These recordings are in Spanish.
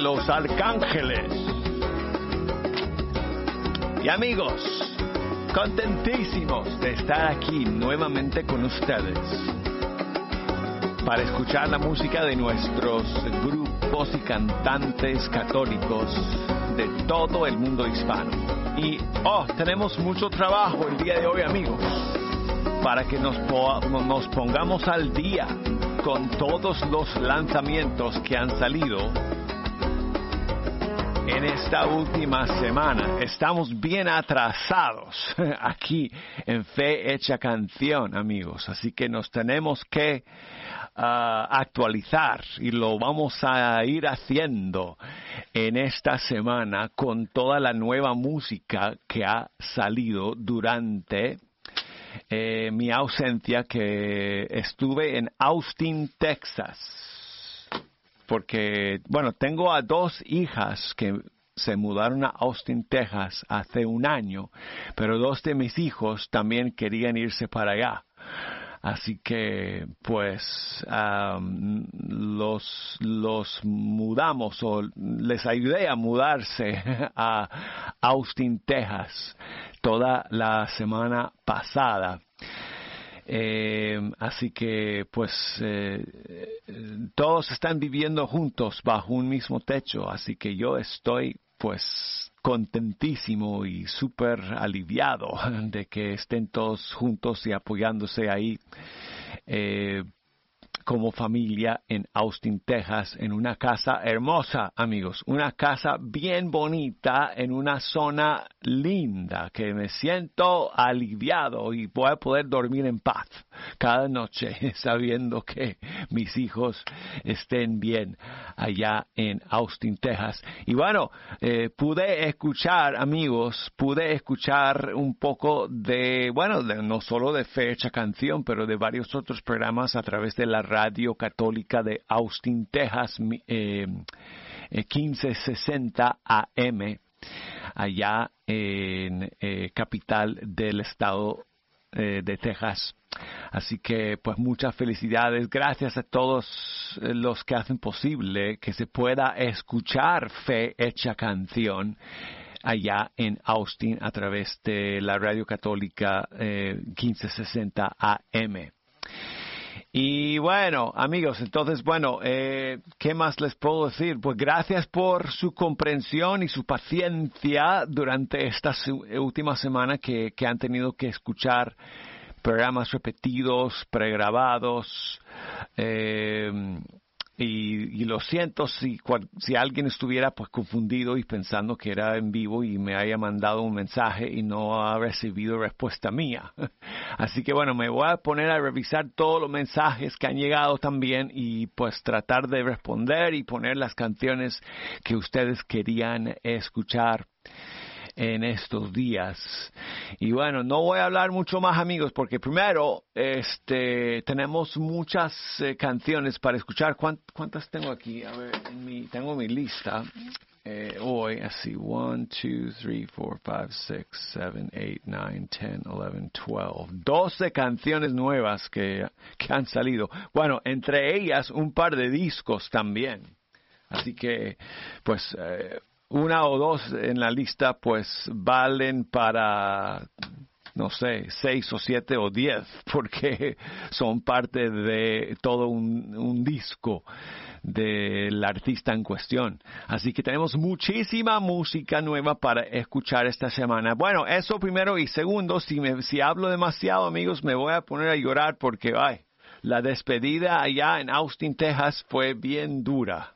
Los Arcángeles. Y amigos, contentísimos de estar aquí nuevamente con ustedes para escuchar la música de nuestros grupos y cantantes católicos de todo el mundo hispano. Y tenemos mucho trabajo el día de hoy, amigos, para que nos pongamos al día con todos los lanzamientos que han salido en esta última semana. Estamos bien atrasados aquí en Fe Hecha Canción, amigos. Así que nos tenemos que actualizar y lo vamos a ir haciendo en esta semana con toda la nueva música que ha salido durante mi ausencia, que estuve en Austin, Texas. Porque, bueno, tengo a 2 hijas que se mudaron a Austin, Texas hace un año, pero 2 de mis hijos también querían irse para allá. Así que, pues, los mudamos, o les ayudé a mudarse a Austin, Texas, toda la semana pasada. Así que pues todos están viviendo juntos bajo un mismo techo, así que yo estoy pues contentísimo y súper aliviado de que estén todos juntos y apoyándose ahí como familia en Austin, Texas, en una casa hermosa, amigos, una casa bien bonita en una zona linda, que me siento aliviado y voy a poder dormir en paz cada noche sabiendo que mis hijos estén bien allá en Austin, Texas. Y bueno, pude escuchar un poco de no solo de Fe Hecha Canción, pero de varios otros programas a través de la Radio Católica de Austin, Texas, 1560 AM, allá en capital del estado de Texas. Así que pues muchas felicidades, gracias a todos los que hacen posible que se pueda escuchar Fe Hecha Canción allá en Austin a través de la Radio Católica 1560 AM. Y bueno, amigos, entonces, ¿qué más les puedo decir? Pues gracias por su comprensión y su paciencia durante esta última semana que han tenido que escuchar programas repetidos, pregrabados, y lo siento si alguien estuviera pues confundido y pensando que era en vivo y me haya mandado un mensaje y no ha recibido respuesta mía. Así que me voy a poner a revisar todos los mensajes que han llegado también y pues tratar de responder y poner las canciones que ustedes querían escuchar en estos días. Y no voy a hablar mucho más, amigos, porque primero tenemos muchas canciones para escuchar. ¿Cuántas tengo aquí? A ver, tengo mi lista hoy, así 1, 2, 3, 4, 5, 6, 7, 8, 9, 10, 11, 12 12 canciones nuevas que han salido. Entre ellas un par de discos también, así que pues una o dos en la lista pues valen para, no sé, 6 o 7 o 10, porque son parte de todo un disco del artista en cuestión. Así que tenemos muchísima música nueva para escuchar esta semana. Eso primero, y segundo, si hablo demasiado, amigos, me voy a poner a llorar porque la despedida allá en Austin, Texas fue bien dura.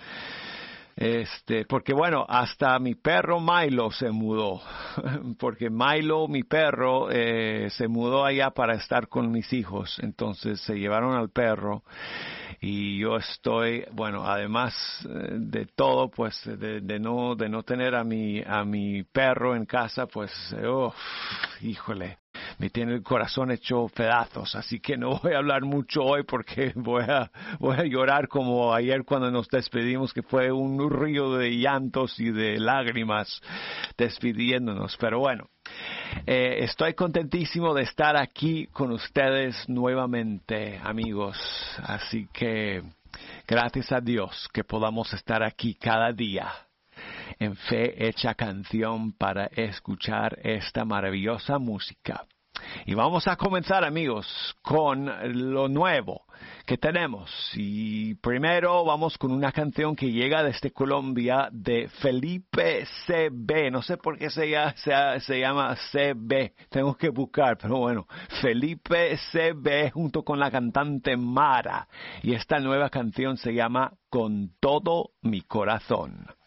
Porque hasta mi perro Milo se mudó, porque Milo, mi perro, se mudó allá para estar con mis hijos, entonces se llevaron al perro y yo estoy, además de todo, pues de no tener a mi perro en casa, pues, híjole, me tiene el corazón hecho pedazos, así que no voy a hablar mucho hoy porque voy a llorar como ayer cuando nos despedimos, que fue un río de llantos y de lágrimas despidiéndonos. Pero estoy contentísimo de estar aquí con ustedes nuevamente, amigos. Así que Gracias a Dios que podamos estar aquí cada día en Fe Hecha Canción para escuchar esta maravillosa música. Y vamos a comenzar, amigos, con lo nuevo que tenemos. Y primero vamos con una canción que llega desde Colombia de Felipe CB. No sé por qué se llama CB. Tengo que buscar, pero bueno. Felipe CB junto con la cantante Mara. Y esta nueva canción se llama Con todo mi corazón.